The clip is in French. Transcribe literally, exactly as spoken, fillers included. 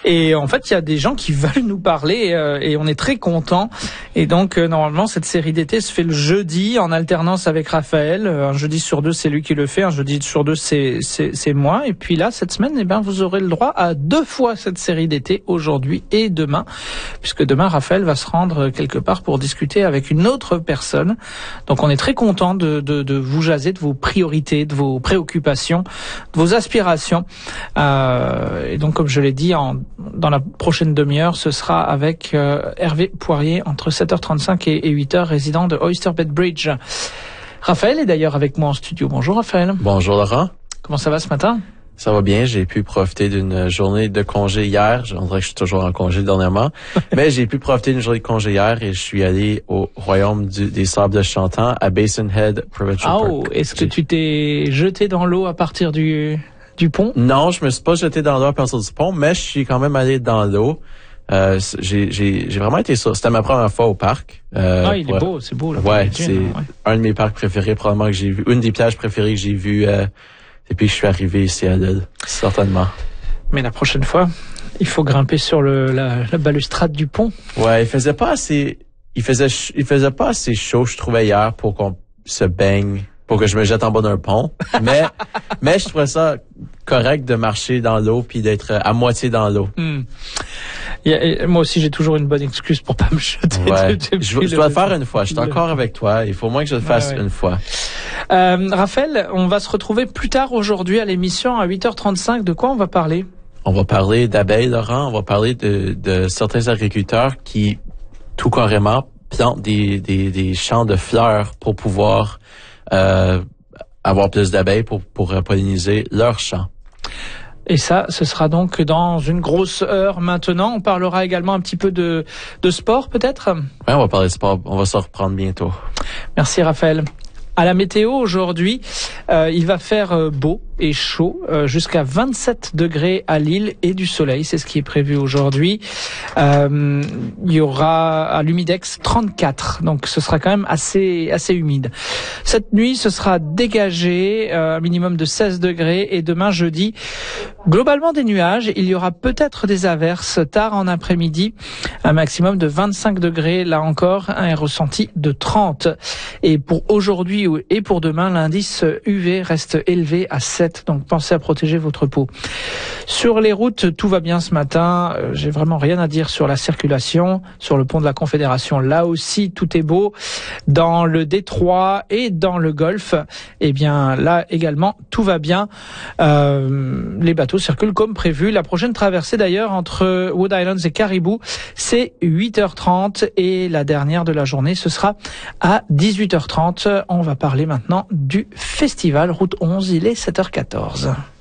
Et en fait, il y a des gens qui veulent nous parler euh, et on est très contents. Et donc, euh, normalement, cette série d'été se fait le jeudi en alternance avec Raphaël. Euh, un jeudi sur deux, c'est lui qui le fait. Un jeudi sur deux, c'est c'est, c'est moi. Et puis là, cette semaine, eh ben, vous aurez le droit à deux fois cette série d'été, aujourd'hui et demain, puisque demain, Raphaël va se rendre quelque part pour discuter avec une autre personne. Donc, on est très content de, de, de vous jaser de vos priorités, de vos préoccupations, de vos aspirations. Euh, et donc, comme je l'ai dit, en, dans la prochaine demi-heure, ce sera avec euh, Hervé Poirier entre sept heures trente-cinq et, et huit heures, résident de Oyster Bay Bridge. Raphaël est d'ailleurs avec moi en studio. Bonjour Raphaël. Bonjour Laurent. Comment ça va ce matin? Ça va bien, j'ai pu profiter d'une journée de congé hier. On dirait que je suis toujours en congé dernièrement. Mais j'ai pu profiter d'une journée de congé hier et je suis allé au Royaume du, des Sables de Chantant à Basin Head Provincial oh, Park. Est-ce que tu t'es jeté dans l'eau à partir du, du pont? Non, je me suis pas jeté dans l'eau à partir du pont, mais je suis quand même allé dans l'eau. Euh, j'ai, j'ai, j'ai vraiment été sur... C'était ma première fois au parc. Euh, ah, il pour... est beau, c'est beau. Là, ouais, c'est ouais. un de mes parcs préférés, probablement que j'ai vu. Une des plages préférées que j'ai vues euh, depuis que je suis arrivé ici à l'île, certainement. Mais la prochaine fois, il faut grimper sur le la, la balustrade du pont. Ouais, il faisait pas assez... Il faisait, il faisait pas assez chaud, je trouvais, hier, pour qu'on se baigne, pour que je me jette en bas d'un pont. Mais, mais je trouvais ça correct de marcher dans l'eau puis d'être à moitié dans l'eau. Hmm. A, moi aussi, j'ai toujours une bonne excuse pour pas me jeter. Ouais. De, de, je, je dois le faire une fois. Je suis encore avec toi. Il faut au moins que je le fasse ouais, ouais. une fois. Euh, Raphaël, on va se retrouver plus tard aujourd'hui à l'émission à huit heures trente-cinq. De quoi on va parler? On va parler d'abeilles, Laurent. On va parler de, de certains agriculteurs qui, tout carrément, plantent des, des, des champs de fleurs pour pouvoir euh, avoir plus d'abeilles pour, pour polliniser leurs champs. Et ça, ce sera donc dans une grosse heure maintenant. On parlera également un petit peu de, de sport, peut-être? Oui, on va parler de sport. On va se reprendre bientôt. Merci, Raphaël. À la météo aujourd'hui, euh, il va faire euh, beau et chaud, euh, jusqu'à vingt-sept degrés à Lille et du soleil, c'est ce qui est prévu aujourd'hui. Euh, il y aura à l'humidex trente-quatre, donc ce sera quand même assez assez humide. Cette nuit, ce sera dégagé, euh, un minimum de seize degrés, et demain jeudi, globalement des nuages. Il y aura peut-être des averses tard en après-midi, un maximum de vingt-cinq degrés, là encore, un ressenti de trente. Et pour aujourd'hui et pour demain, l'indice U V reste élevé à sept, donc pensez à protéger votre peau. Sur les routes, tout va bien ce matin. Euh, j'ai vraiment rien à dire sur la circulation. Sur le pont de la Confédération, là aussi, tout est beau. Dans le Détroit et dans le Golfe, eh bien là également, tout va bien. Euh, les bateaux circulent comme prévu. La prochaine traversée d'ailleurs entre Wood Islands et Caribou, c'est huit heures trente, et la dernière de la journée, ce sera à dix-huit heures trente. On va parler maintenant du festival Route onze, il est sept heures quatorze.